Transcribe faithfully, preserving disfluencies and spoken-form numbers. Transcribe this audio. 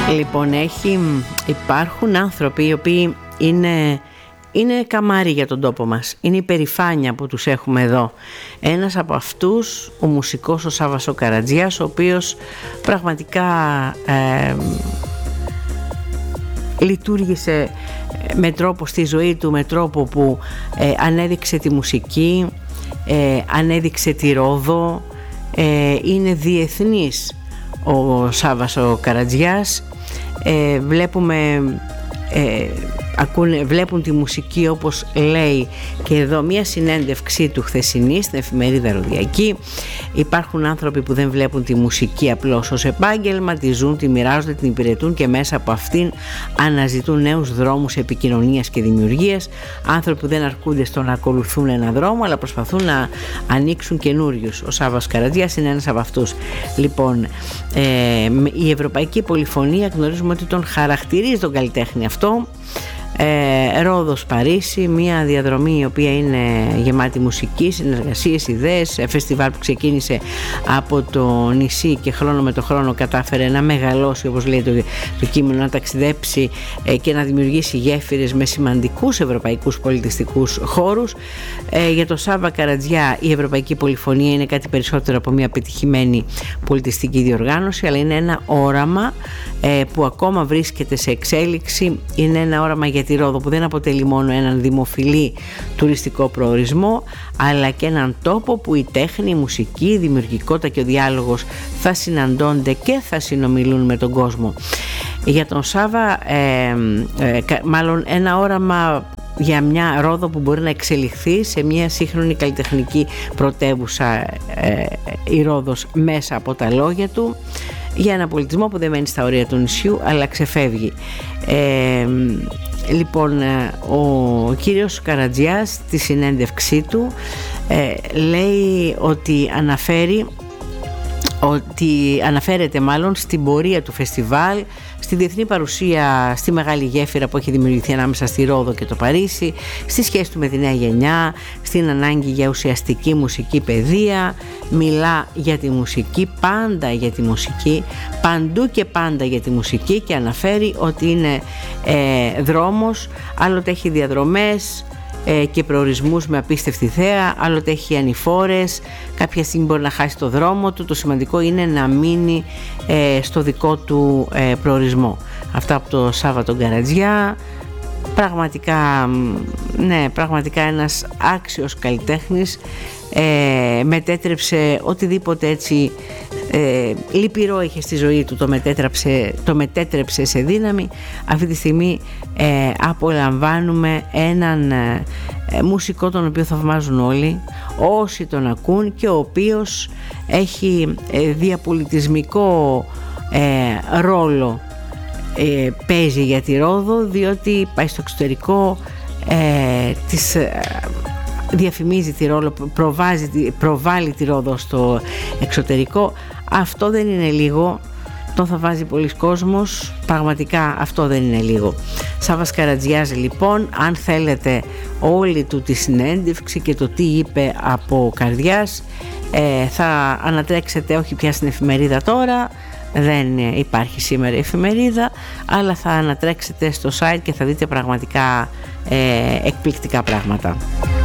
Λοιπόν, έχει, υπάρχουν άνθρωποι οι οποίοι είναι, είναι καμάρι για τον τόπο μας. Είναι η περηφάνεια που τους έχουμε εδώ. Ένας από αυτούς, ο μουσικός ο Σάββας ο Καρατζιάς, ο οποίος πραγματικά ε, λειτουργήσε με τρόπο στη ζωή του, με τρόπο που ε, ανέδειξε τη μουσική, ε, ανέδειξε τη Ρόδο, ε, είναι διεθνής ο Σάββας ο Καρατζιάς. Ε, βλέπουμε ε, ακούνε, βλέπουν τη μουσική, όπως λέει και εδώ μια συνέντευξή του χθεσινή στην εφημερίδα Ροδιακή. Υπάρχουν άνθρωποι που δεν βλέπουν τη μουσική απλώς ως επάγγελμα, τη ζουν, τη μοιράζονται, την υπηρετούν και μέσα από αυτήν αναζητούν νέους δρόμους επικοινωνίας και δημιουργίας. Άνθρωποι που δεν αρκούνται στο να ακολουθούν ένα δρόμο, αλλά προσπαθούν να ανοίξουν καινούριους. Ο Σάββας Καρατζιάς είναι ένας από αυτούς. Λοιπόν, ε, η Ευρωπαϊκή Πολυφωνία γνωρίζουμε ότι τον χαρακτηρίζει τον καλλιτέχνη αυτό. Ε, Ρόδος Παρίσι, μια διαδρομή η οποία είναι γεμάτη μουσική, συνεργασίες, ιδέες, φεστιβάλ που ξεκίνησε από το νησί και χρόνο με το χρόνο κατάφερε να μεγαλώσει, όπως λέει το, το κείμενο, να ταξιδέψει ε, και να δημιουργήσει γέφυρες με σημαντικούς ευρωπαϊκούς πολιτιστικούς χώρους. Ε, για το Σάββα Καρατζιά η Ευρωπαϊκή Πολυφωνία είναι κάτι περισσότερο από μια πετυχημένη πολιτιστική διοργάνωση, αλλά είναι ένα όραμα ε, που ακόμα βρίσκεται σε εξέλιξη. Είναι ένα όραμα για τη Ρόδο που δεν αποτελεί μόνο έναν δημοφιλή τουριστικό προορισμό, αλλά και έναν τόπο που η τέχνη, η μουσική, η δημιουργικότητα και ο διάλογος θα συναντώνται και θα συνομιλούν με τον κόσμο. Για τον Σάββα ε, ε, μάλλον ένα όραμα για μια Ρόδο που μπορεί να εξελιχθεί σε μια σύγχρονη καλλιτεχνική πρωτεύουσα, ε, η Ρόδος, μέσα από τα λόγια του, για ένα πολιτισμό που δεν μένει στα όρια του νησιού αλλά ξεφεύγει. Ε, λοιπόν, ο κύριος Καρατζιάς στη συνέντευξή του ε, λέει ότι αναφέρει ότι αναφέρεται μάλλον στην πορεία του φεστιβάλ, στη διεθνή παρουσία, στη μεγάλη γέφυρα που έχει δημιουργηθεί ανάμεσα στη Ρόδο και το Παρίσι, στη σχέση του με τη νέα γενιά, στην ανάγκη για ουσιαστική μουσική παιδεία. Μιλά για τη μουσική, πάντα για τη μουσική, παντού και πάντα για τη μουσική, και αναφέρει ότι είναι ε, δρόμος, άλλοτε έχει διαδρομές ε, και προορισμούς με απίστευτη θέα, άλλοτε έχει ανηφόρες, κάποια στιγμή μπορεί να χάσει το δρόμο του. Το σημαντικό είναι να μείνει ε, στο δικό του ε, προορισμό. Αυτά από το Σάββα τον Καρατζιά. Πραγματικά, ναι, πραγματικά ένας άξιος καλλιτέχνης. Ε, μετέτρεψε οτιδήποτε έτσι ε, λυπηρό είχε στη ζωή του, το μετέτρεψε, το μετέτρεψε σε δύναμη. Αυτή τη στιγμή ε, απολαμβάνουμε έναν ε, μουσικό τον οποίο θαυμάζουν όλοι όσοι τον ακούν, και ο οποίος έχει ε, διαπολιτισμικό ε, ρόλο ε, παίζει για τη Ρόδο, διότι πάει στο εξωτερικό, ε, της ε, διαφημίζει τη Ρόδο, προβάζει, προβάλλει τη Ρόδο στο εξωτερικό. Αυτό δεν είναι λίγο, τον θα βάζει πολλοί κόσμος, πραγματικά αυτό δεν είναι λίγο. Σάββας Καρατζιάς λοιπόν, αν θέλετε όλη του τη συνέντευξη και το τι είπε από καρδιάς, ε, θα ανατρέξετε όχι πια στην εφημερίδα τώρα, δεν υπάρχει σήμερα εφημερίδα, αλλά θα ανατρέξετε στο site και θα δείτε πραγματικά ε, εκπληκτικά πράγματα.